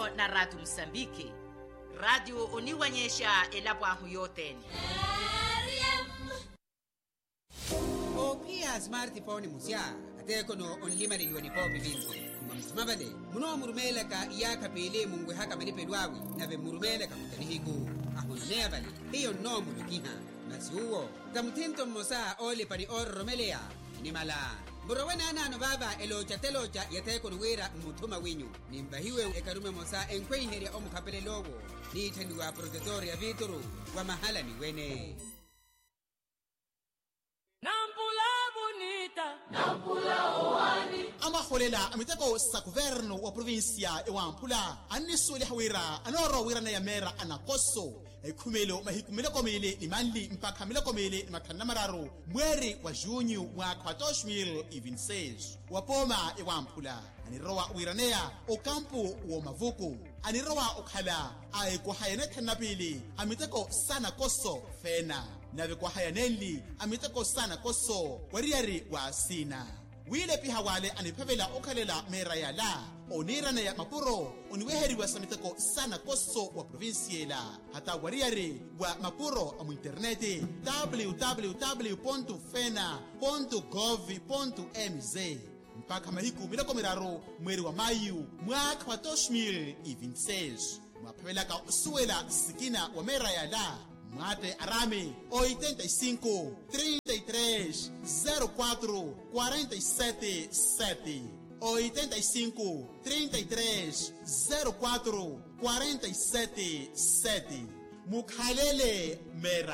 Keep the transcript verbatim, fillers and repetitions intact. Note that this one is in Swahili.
pamoja na Radio Msambiki. Radio uniwanyesha elabwahu yote. O pia smartphone musya ateko no onlima liwa ni popi vinzi mamsumabale muno murumela ka iyaka pele mungwe haka malipe lwawi nave murumela ka kutanihiku ahonea bale hiyo no mulukiha nasiuo tamutinto mosa ole pari orromelea ni mala Burawena nano baba elocha telocha yateko nuwira mutuma winyu nimbahiwe ekarume mosa enkweni heri omukapele logo ni itaniwa protetor ya vituru wa mahala ni wene Nampula bonita Nampula oani amaholela amiteko sa governo wa provincia e wampula anisule hawira anoro wira na yamera anakoso ekhumelo mahikumelo komele limanli mpaka milo komele makhana mararo mweri wa junho mwaka wa dois mil e vinte e seis wapoma e wampula anirowa wiranea o campo wo mavuku anirowa okhala ay ko hayane thanapili amiteko sana koso fena nave ko hayaneli amiteko sana koso wariyari wa sina wile piha wale anipevela okhalela mera ya la onirana ya mapuro oniweheri wa samiteko sana koso wa provinciela hata wariyari wa mapuro amu interneti w w w ponto fena ponto gov ponto m z mpaka mahiku miloko miraro mweri wa mayu mwaka wa dois mil e vinte e seis mwapevelaka usuela sikina wa mera ya la Mate Arame oitenta e cinco, trinta e três, zero quatro, quarenta e sete, sete oitenta e cinco, trinta e três, zero quatro, quarenta e sete, sete Mukhalele Mera